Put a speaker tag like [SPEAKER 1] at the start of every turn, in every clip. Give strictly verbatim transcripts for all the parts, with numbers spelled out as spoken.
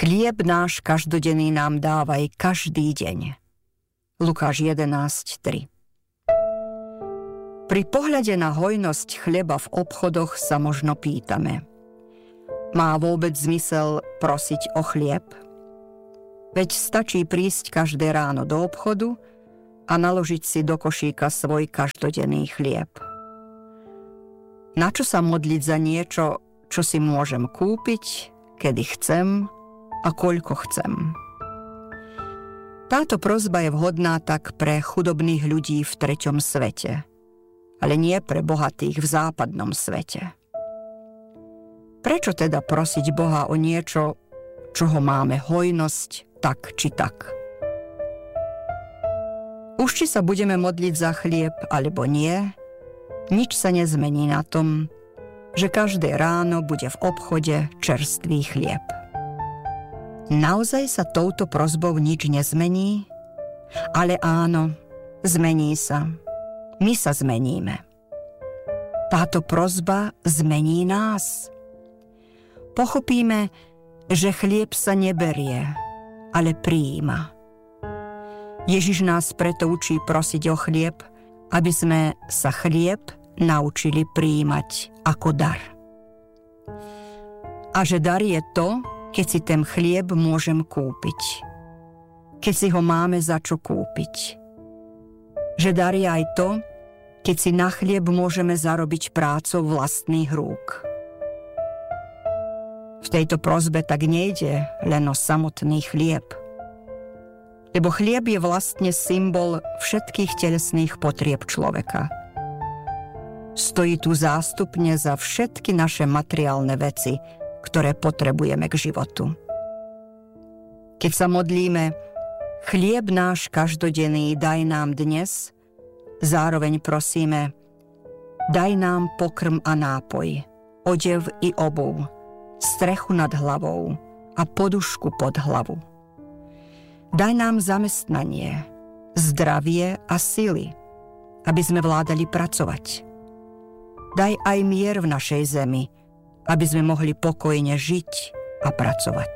[SPEAKER 1] Chlieb náš každodenný nám dávaj každý deň. Lukáš jedenásť tri. Pri pohľade na hojnosť chleba v obchodoch sa možno pýtame: má vôbec zmysel prosiť o chlieb? Veď stačí prísť každé ráno do obchodu a naložiť si do košíka svoj každodenný chlieb. Na čo sa modliť za niečo, čo si môžem kúpiť, kedy chcem a koľko chcem? Táto prosba je vhodná tak pre chudobných ľudí v treťom svete, ale nie pre bohatých v západnom svete. Prečo teda prosiť Boha o niečo, čoho máme hojnosť tak či tak? Už či sa budeme modliť za chlieb alebo nie, nič sa nezmení na tom, že každé ráno bude v obchode čerstvý chlieb. Naozaj sa touto prosbou nič nezmení? Ale áno, zmení sa. My sa zmeníme. Táto prosba zmení nás. Pochopíme, že chlieb sa neberie, ale prijíma. Ježiš nás preto učí prosiť o chlieb, aby sme sa chlieb naučili prijímať ako dar. A že dar je to, keď si ten chlieb môžem kúpiť. Keď si ho máme za čo kúpiť. Že dar je aj to, keď si na chlieb môžeme zarobiť prácou vlastných rúk. V tejto prosbe tak nejde len o samotný chlieb. Lebo chlieb je vlastne symbol všetkých telesných potrieb človeka. Stojí tu zástupne za všetky naše materiálne veci, ktoré potrebujeme k životu. Keď sa modlíme: chlieb náš každodenný daj nám dnes, zároveň prosíme: daj nám pokrm a nápoj, odev i obuv, strechu nad hlavou a podušku pod hlavu. Daj nám zamestnanie, zdravie a sily, aby sme vládali pracovať. Daj aj mier v našej zemi, aby sme mohli pokojne žiť a pracovať.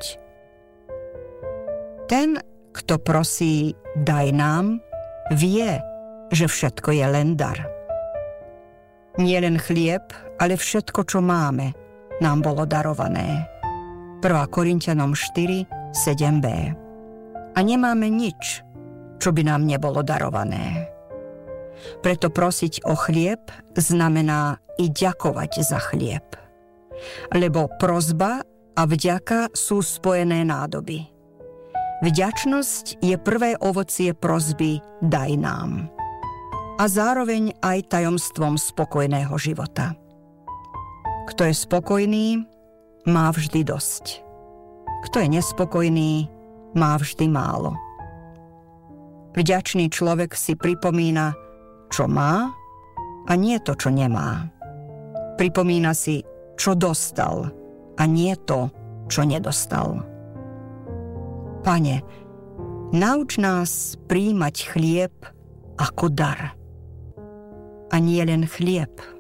[SPEAKER 1] Ten, kto prosí daj nám, vie, že všetko je len dar. Nie len chlieb, ale všetko, čo máme, nám bolo darované. prvá Korinťanom štyri sedem b. A nemáme nič, čo by nám nebolo darované. Preto prosiť o chlieb znamená i ďakovať za chlieb. Lebo prosba a vďaka sú spojené nádoby. Vďačnosť je prvé ovocie prosby daj nám. A zároveň aj tajomstvom spokojného života. Kto je spokojný, má vždy dosť. Kto je nespokojný, má vždy málo. Vďačný človek si pripomína, čo má, a nie to, čo nemá. Pripomína si, čo dostal, a nie to, čo nedostal. Pane, nauč nás prijímať chlieb ako dar. A nie len chlieb.